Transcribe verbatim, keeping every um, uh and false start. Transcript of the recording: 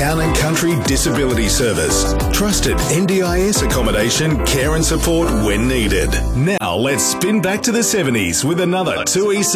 Town and Country Disability Service. Trusted N D I S accommodation, care and support when needed. Now let's spin back to the seventies with another two E